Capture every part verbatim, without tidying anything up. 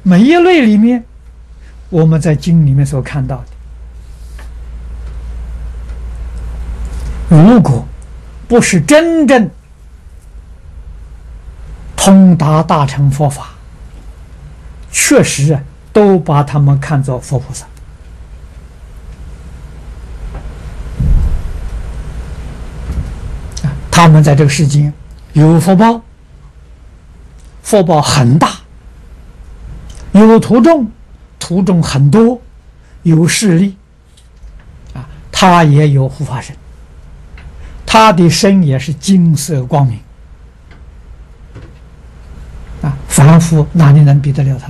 每一类里面，我们在经里面所看到的，如果不是真正通达大乘佛法，确实啊，都把他们看作佛菩萨。他们在这个世间有福报，福报很大；有徒众，徒众很多；有势力，啊，他也有护法神，他的身也是金色光明，啊，凡夫哪里能比得了他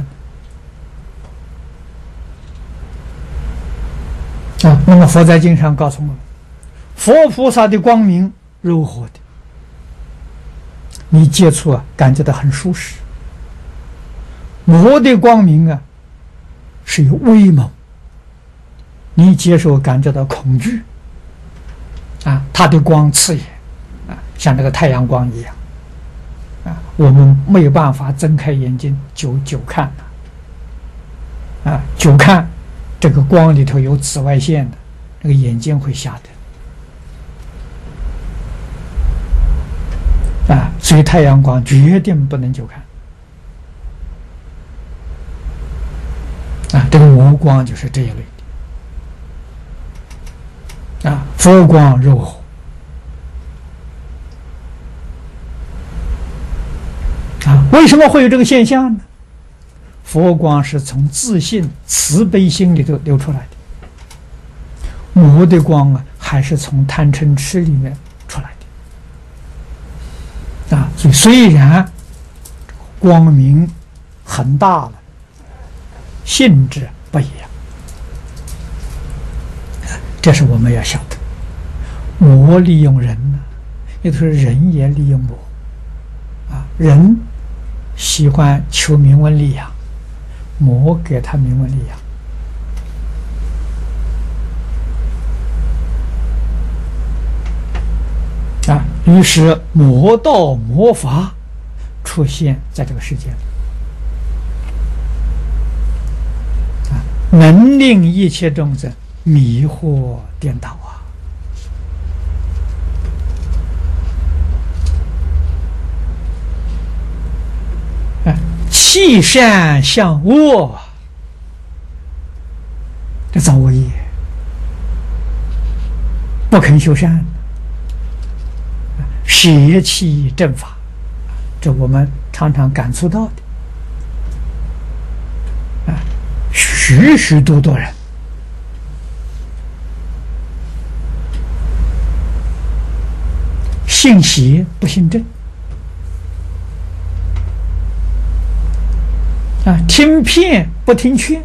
们？啊，那么佛在经上告诉我们，佛菩萨的光明柔和的，你接触啊，感觉到很舒适。魔的光明啊，是有威猛，你接受感觉到恐惧。啊，它的光刺眼，啊，像这个太阳光一样，啊，我们没有办法睁开眼睛久久看的，啊，久看这个光里头有紫外线的，这个眼睛会瞎的。啊，所以太阳光决定不能久看。啊，这个魔光就是这一类的。啊，佛光柔和。啊，为什么会有这个现象呢？佛光是从自信慈悲心里头流出来的，魔的光啊，还是从贪嗔痴里面出来的。啊，所以虽然光明很大了，性质不一样，这是我们要晓得。魔利用人呢，也就是人也利用魔。啊，人喜欢求名闻利养，魔给他名闻利养。啊，于是魔道魔法出现在这个世界里，啊，能令一切众生迷惑颠倒啊！啊，弃善向恶，这造恶业，不肯修善。舍弃正法，这我们常常感触到的啊，许许多多人信邪不信正啊，听骗不听劝。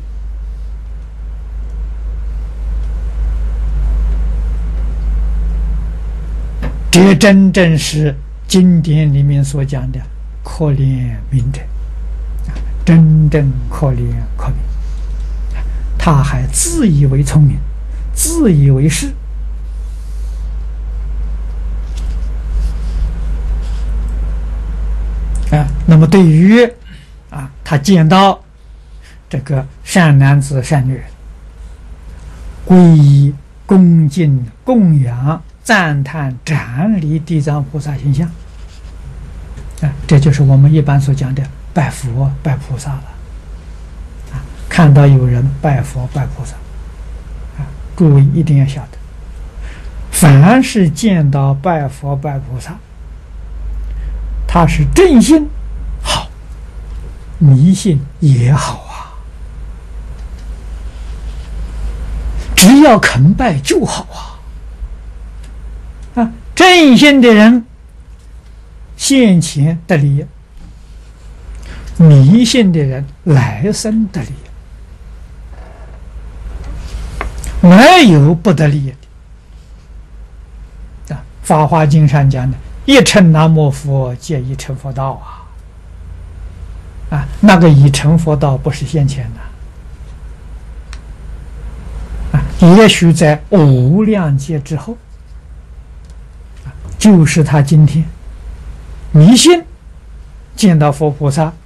这真正是经典里面所讲的可怜悯者，真正可怜可悯。他还自以为聪明，自以为是，啊，那么对于啊，他见到这个善男子善女人，皈依恭敬供养赞叹瞻礼地藏菩萨形象，啊，这就是我们一般所讲的拜佛拜菩萨了。啊，看到有人拜佛拜菩萨，啊，诸位一定要晓得，凡是见到拜佛拜菩萨，他是正心好，迷信也好啊，只要肯拜就好啊。啊，正心的人现前得利，迷信的人来生得利，没有不得利的。啊，《法华经》上讲的一称南无佛，皆已成佛道啊！啊，那个已成佛道不是现前的，啊，也许在无量劫之后。就是他今天迷信，见到佛菩萨